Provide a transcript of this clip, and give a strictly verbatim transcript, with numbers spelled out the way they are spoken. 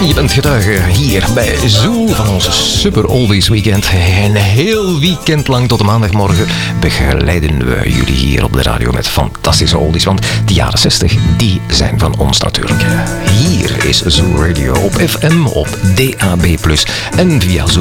Je bent getuige hier bij Zoo van ons Super Oldies Weekend. Een heel weekend lang tot de maandagmorgen begeleiden we jullie hier op de radio met fantastische oldies. Want de jaren zestig, die zijn van ons natuurlijk. Hier is Zoo Radio op F M, op D A B plus, en via zoo